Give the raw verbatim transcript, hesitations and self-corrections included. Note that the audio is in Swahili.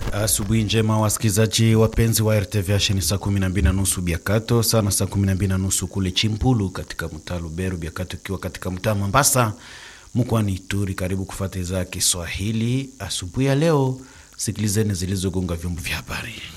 Asubuhi njema wasikizaji wapenzi wa R T V H, ni saa kumi na mbili na nusu Biakato, sana saa kumi na mbili na nusu kule Chimpulu katika mtaa Lubero, Biakato kiwa katika mtaa Mombasa mkoani Ituri. Karibu kufuata idhaa ya Kiswahili asubuhi ya leo. Sikilizeni zilizogonga vyombo vya habari.